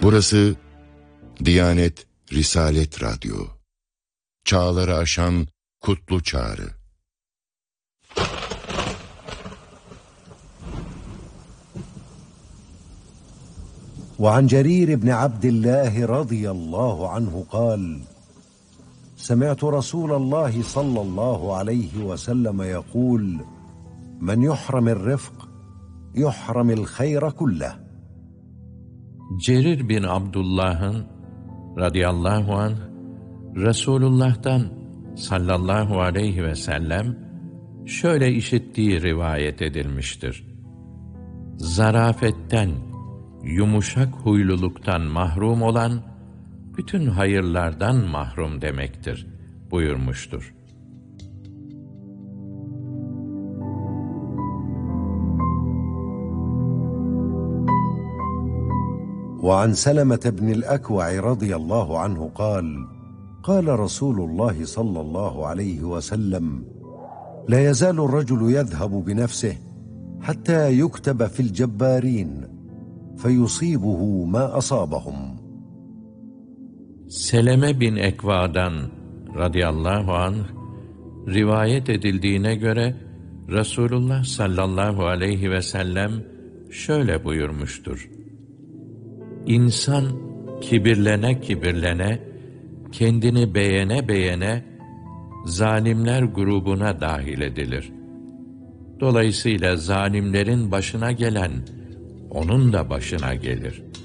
Burası Diyanet Risalet Radyo. Çağları aşan kutlu çağrı. وعن جرير بن عبد الله رضي الله عنه قال: سمعت رسول الله صلى الله عليه وسلم يقول: من يحرم الرفق يحرم الخير كله. Cerir bin Abdullah'ın radıyallahu anh Resulullah'tan sallallahu aleyhi ve sellem şöyle işittiği rivayet edilmiştir. Zarafetten, yumuşak huyluluktan mahrum olan bütün hayırlardan mahrum demektir buyurmuştur. وعن سلمة بن الأكوع رضي الله عنه قال: قال رسول الله صلى الله عليه وسلم: لا يزال الرجل يذهب بنفسه حتى يكتب في الجبارين فيصيبه ما أصابهم. Seleme bin Ekva'dan radıyallahu anh rivayet edildiğine göre Resulullah sallallahu aleyhi ve sellem şöyle buyurmuştur. İnsan kibirlene kibirlene, kendini beğene beğene, zalimler grubuna dahil edilir. Dolayısıyla zalimlerin başına gelen, onun da başına gelir.